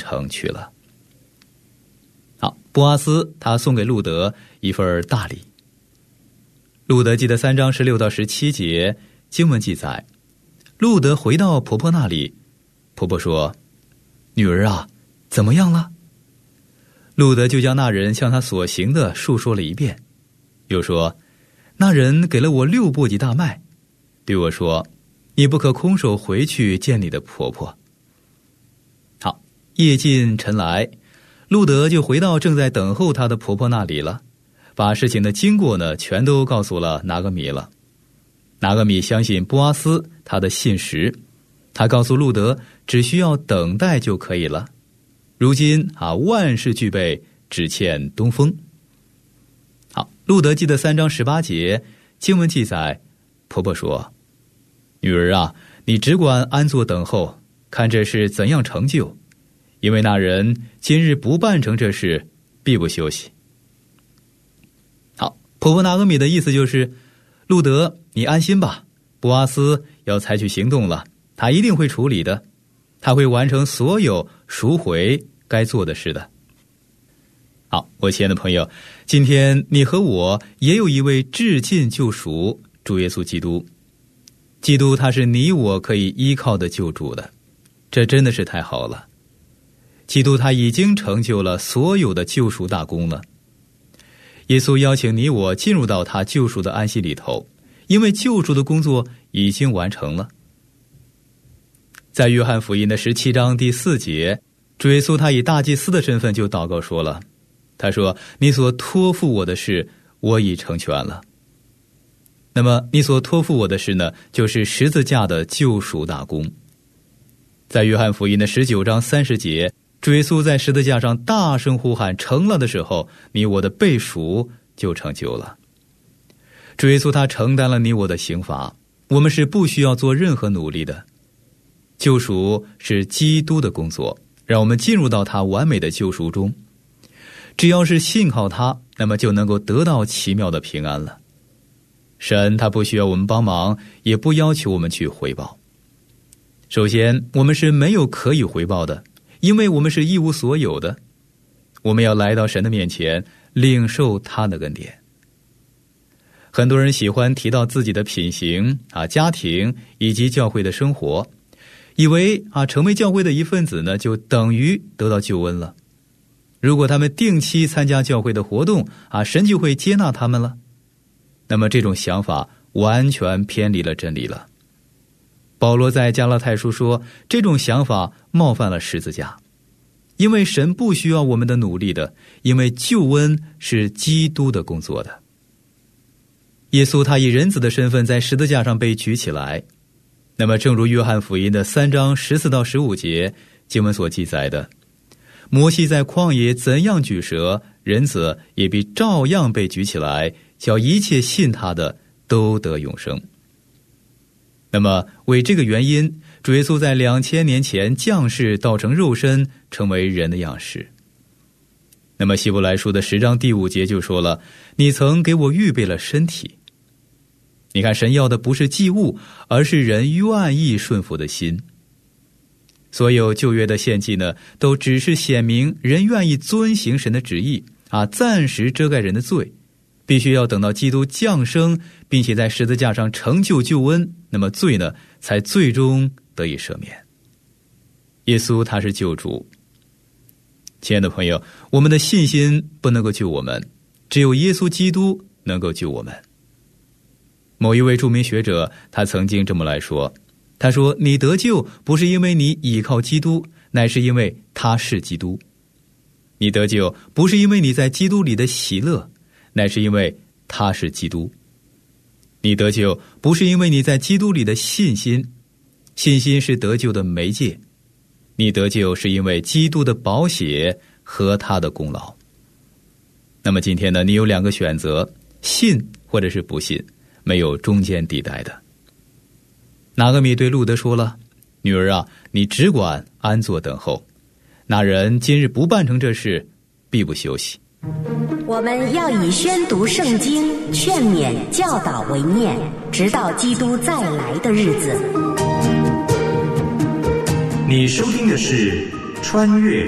城去了。好，波阿斯他送给路德一份大礼。路德记的3章16到17节经文记载，路德回到婆婆那里，婆婆说：女儿啊，怎么样了？路德就将那人向他所行的述说了一遍，又说：那人给了我6簸箕大麦，对我说：你不可空手回去见你的婆婆。好，夜尽晨来，路德就回到正在等候她的婆婆那里了，把事情的经过呢全都告诉了拿俄米了。拿俄米相信波阿斯他的信实，他告诉路德只需要等待就可以了。如今万事俱备，只欠东风。好，路德记的3章18节经文记载，婆婆说：女儿啊，你只管安坐等候，看这事怎样成就，因为那人今日不办成这事，必不休息。好，婆婆拿俄米的意思就是，路德你安心吧，波阿斯要采取行动了，他一定会处理的，他会完成所有赎回该做的事的。好，我亲爱的朋友，今天你和我也有一位至尽救赎，主耶稣基督。基督他是你我可以依靠的救主的，这真的是太好了。基督他已经成就了所有的救赎大功了。耶稣邀请你我进入到他救赎的安息里头，因为救赎的工作已经完成了。在约翰福音的17章第4节，主耶稣他以大祭司的身份就祷告说了，他说：你所托付我的事，我已成全了。那么你所托付我的事呢，就是十字架的救赎大功。在约翰福音的19章30节，主耶稣在十字架上大声呼喊成了的时候，你我的被赎就成就了。主耶稣他承担了你我的刑罚，我们是不需要做任何努力的。救赎是基督的工作，让我们进入到他完美的救赎中。只要是信靠他，那么就能够得到奇妙的平安了。神他不需要我们帮忙，也不要求我们去回报。首先，我们是没有可以回报的，因为我们是一无所有的。我们要来到神的面前，领受他的恩典。很多人喜欢提到自己的品行家庭以及教会的生活，以为成为教会的一份子呢，就等于得到救恩了。如果他们定期参加教会的活动神就会接纳他们了。那么这种想法完全偏离了真理了。保罗在加拉太书说，这种想法冒犯了十字架，因为神不需要我们的努力的，因为救恩是基督的工作的。耶稣他以人子的身份在十字架上被举起来，那么正如约翰福音的3章14到15节经文所记载的，摩西在旷野怎样举蛇，人子也必照样被举起来，叫一切信他的都得永生。那么为这个原因，主耶稣在2000年前降世，道成肉身，成为人的样式。那么希伯来书的10章第5节就说了，你曾给我预备了身体。你看，神要的不是祭物，而是人愿意顺服的心。所有旧约的献祭呢，都只是显明人愿意遵行神的旨意暂时遮盖人的罪，必须要等到基督降生，并且在十字架上成就救恩，那么罪呢才最终得以赦免。耶稣他是救主。亲爱的朋友，我们的信心不能够救我们，只有耶稣基督能够救我们。某一位著名学者他曾经这么来说，他说，你得救不是因为你倚靠基督，乃是因为他是基督。你得救不是因为你在基督里的喜乐，乃是因为他是基督。你得救不是因为你在基督里的信心，信心是得救的媒介。你得救是因为基督的宝血和他的功劳。那么今天呢，你有2个选择，信或者是不信，没有中间地带的。拿俄米对路德说了，女儿啊，你只管安坐等候，那人今日不办成这事，必不休息。 我们要以宣读圣经、劝勉、教导为念，直到基督再来的日子。 你收听的是穿越